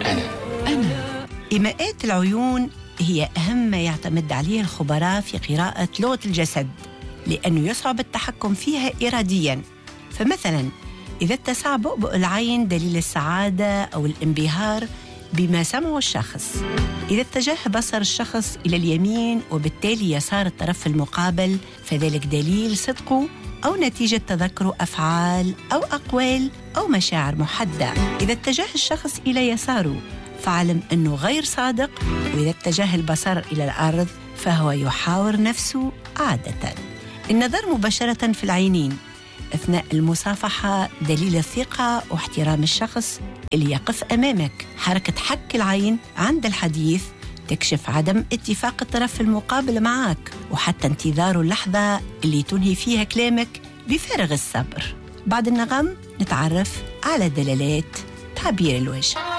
أنا. إيماءات العيون هي أهم ما يعتمد عليه الخبراء في قراءة لغة الجسد، لأنه يصعب التحكم فيها إرادياً. فمثلاً إذا اتسع بؤبؤ العين دليل السعادة أو الانبهار بما سمعه الشخص. إذا اتجه بصر الشخص إلى اليمين وبالتالي يسار الطرف المقابل فذلك دليل صدقه أو نتيجة تذكر أفعال أو أقوال أو مشاعر محددة. إذا اتجه الشخص إلى يساره فاعلم أنه غير صادق، وإذا اتجه البصر إلى الأرض فهو يحاور نفسه عادة. النظر مباشرة في العينين أثناء المصافحة دليل الثقة واحترام الشخص اللي يقف أمامك. حركة حك العين عند الحديث تكشف عدم اتفاق الطرف المقابل معك، وحتى انتظار اللحظة اللي تنهي فيها كلامك بفارغ الصبر. بعد النغم نتعرف على دلالات تعبير الوجه.